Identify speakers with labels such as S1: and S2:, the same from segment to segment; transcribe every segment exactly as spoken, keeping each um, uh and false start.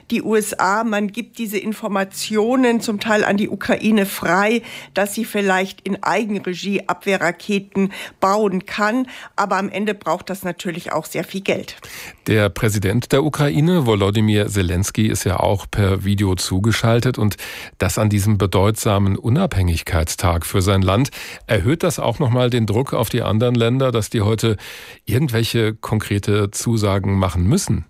S1: die U S A, man gibt diese Informationen zum Teil an die Ukraine frei, dass sie vielleicht in Eigenregie Abwehrraketen bauen kann. Aber am Ende braucht das natürlich auch sehr viel Geld.
S2: Der Präsident der Ukraine, Volodymyr Zelensky, ist ja auch per Video zugeschaltet. Und das an diesem bedeutsamen Unabhängigkeitstag für sein Land. Erhöht das auch nochmal den Druck auf die anderen Länder, dass die heute irgendwelche konkrete Zusagen machen müssen?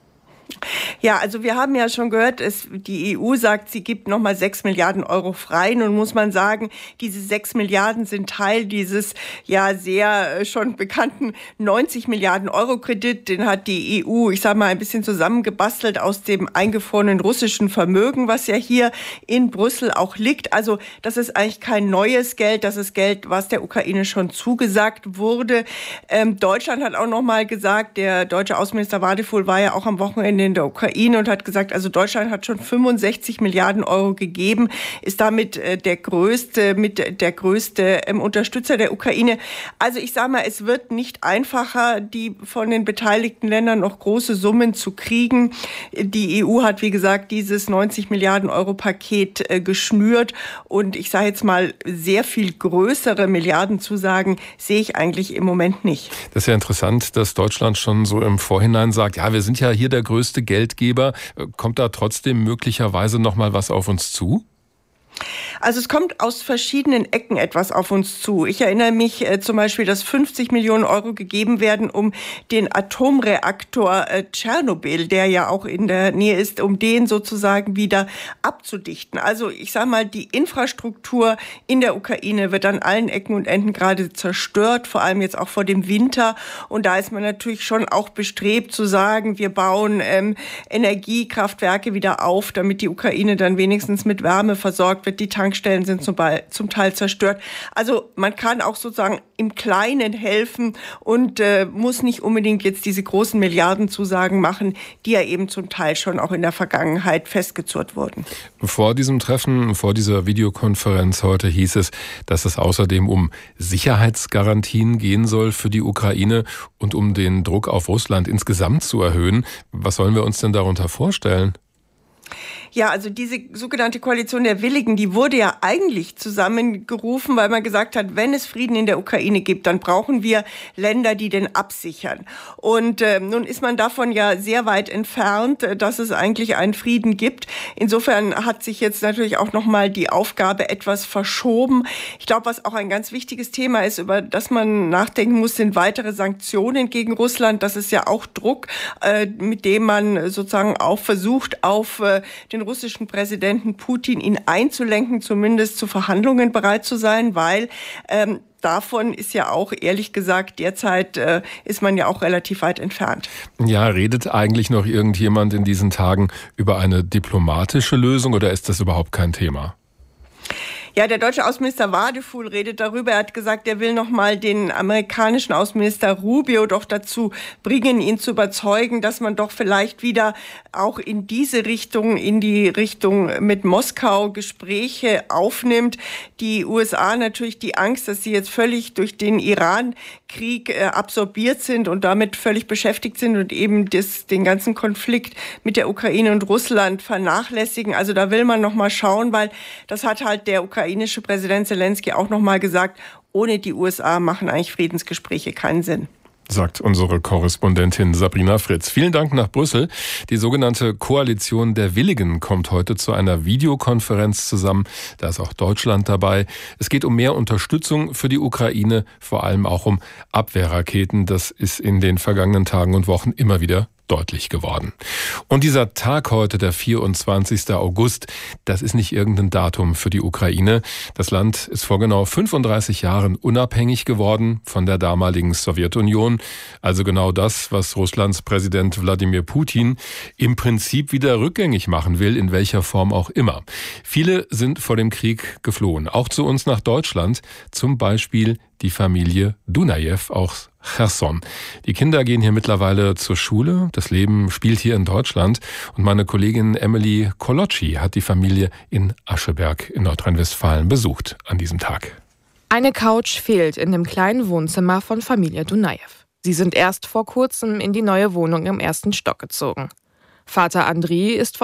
S1: Ja, also wir haben ja schon gehört, es, die E U sagt, sie gibt nochmal sechs Milliarden Euro frei. Nun muss man sagen, diese sechs Milliarden sind Teil dieses ja sehr schon bekannten neunzig Milliarden Euro Kredit. Den hat die E U, ich sage mal, ein bisschen zusammengebastelt aus dem eingefrorenen russischen Vermögen, was ja hier in Brüssel auch liegt. Also das ist eigentlich kein neues Geld, das ist Geld, was der Ukraine schon zugesagt wurde. Ähm, Deutschland hat auch nochmal gesagt, der deutsche Außenminister Wadefuhl war ja auch am Wochenende in der Ukraine und hat gesagt, also Deutschland hat schon fünfundsechzig Milliarden Euro gegeben, ist damit äh, der größte, mit der größte ähm, Unterstützer der Ukraine. Also ich sage mal, es wird nicht einfacher, die von den beteiligten Ländern noch große Summen zu kriegen. Die E U hat, wie gesagt, dieses neunzig Milliarden Euro Paket äh, geschnürt und ich sage jetzt mal, sehr viel größere Milliardenzusagen sehe ich eigentlich im Moment nicht.
S2: Das ist ja interessant, dass Deutschland schon so im Vorhinein sagt, ja, wir sind ja hier der größte Geldgeber. Kommt da trotzdem möglicherweise noch mal was auf uns zu?
S1: Also es kommt aus verschiedenen Ecken etwas auf uns zu. Ich erinnere mich äh, zum Beispiel, dass fünfzig Millionen Euro gegeben werden, um den Atomreaktor äh, Tschernobyl, der ja auch in der Nähe ist, um den sozusagen wieder abzudichten. Also ich sage mal, die Infrastruktur in der Ukraine wird an allen Ecken und Enden gerade zerstört, vor allem jetzt auch vor dem Winter. Und da ist man natürlich schon auch bestrebt zu sagen, wir bauen ähm, Energiekraftwerke wieder auf, damit die Ukraine dann wenigstens mit Wärme versorgt wird. Die Tankstellen sind zum, zum Teil zerstört. Also man kann auch sozusagen im Kleinen helfen und äh, muss nicht unbedingt jetzt diese großen Milliardenzusagen machen, die ja eben zum Teil schon auch in der Vergangenheit festgezurrt wurden.
S2: Vor diesem Treffen, vor dieser Videokonferenz heute hieß es, dass es außerdem um Sicherheitsgarantien gehen soll für die Ukraine und um den Druck auf Russland insgesamt zu erhöhen. Was sollen wir uns denn darunter vorstellen?
S1: Ja, also diese sogenannte Koalition der Willigen, die wurde ja eigentlich zusammengerufen, weil man gesagt hat, wenn es Frieden in der Ukraine gibt, dann brauchen wir Länder, die den absichern. Und äh, nun ist man davon ja sehr weit entfernt, dass es eigentlich einen Frieden gibt. Insofern hat sich jetzt natürlich auch nochmal die Aufgabe etwas verschoben. Ich glaube, was auch ein ganz wichtiges Thema ist, über das man nachdenken muss, sind weitere Sanktionen gegen Russland. Das ist ja auch Druck, äh, mit dem man sozusagen auch versucht, auf äh, den russischen Präsidenten Putin, ihn einzulenken, zumindest zu Verhandlungen bereit zu sein, weil ähm, davon ist ja auch, ehrlich gesagt, derzeit äh, ist man ja auch relativ weit entfernt.
S2: Ja, redet eigentlich noch irgendjemand in diesen Tagen über eine diplomatische Lösung oder ist das überhaupt kein Thema?
S1: Ja, der deutsche Außenminister Wadefuhl redet darüber. Er hat gesagt, er will noch mal den amerikanischen Außenminister Rubio doch dazu bringen, ihn zu überzeugen, dass man doch vielleicht wieder auch in diese Richtung, in die Richtung mit Moskau Gespräche aufnimmt. Die U S A natürlich die Angst, dass sie jetzt völlig durch den Iran-Krieg äh, absorbiert sind und damit völlig beschäftigt sind und eben das, den ganzen Konflikt mit der Ukraine und Russland vernachlässigen. Also da will man noch mal schauen, weil das hat halt der Ukraine ukrainische Präsident Zelensky auch noch mal gesagt, ohne die U S A machen eigentlich Friedensgespräche keinen Sinn.
S2: Sagt unsere Korrespondentin Sabrina Fritz. Vielen Dank nach Brüssel. Die sogenannte Koalition der Willigen kommt heute zu einer Videokonferenz zusammen. Da ist auch Deutschland dabei. Es geht um mehr Unterstützung für die Ukraine, vor allem auch um Abwehrraketen. Das ist in den vergangenen Tagen und Wochen immer wieder deutlich geworden. Und dieser Tag heute, der vierundzwanzigster August, das ist nicht irgendein Datum für die Ukraine. Das Land ist vor genau fünfunddreißig Jahren unabhängig geworden von der damaligen Sowjetunion. Also genau das, was Russlands Präsident Wladimir Putin im Prinzip wieder rückgängig machen will, in welcher Form auch immer. Viele sind vor dem Krieg geflohen, auch zu uns nach Deutschland, zum Beispiel die Familie Dunajew aus Cherson. Die Kinder gehen hier mittlerweile zur Schule. Das Leben spielt hier in Deutschland. Und meine Kollegin Emily Koloczi hat die Familie in Ascheberg in Nordrhein-Westfalen besucht an diesem Tag.
S3: Eine Couch fehlt in dem kleinen Wohnzimmer von Familie Dunajew. Sie sind erst vor kurzem in die neue Wohnung im ersten Stock gezogen. Vater Andriy ist